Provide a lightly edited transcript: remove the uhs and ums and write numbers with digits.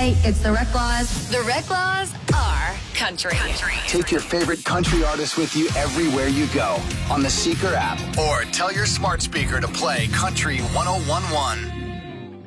Hey, it's the Rec Laws. The Rec Laws are country. Take your favorite country artists with you everywhere you go on the Seeker app, or tell your smart speaker to play Country 1011.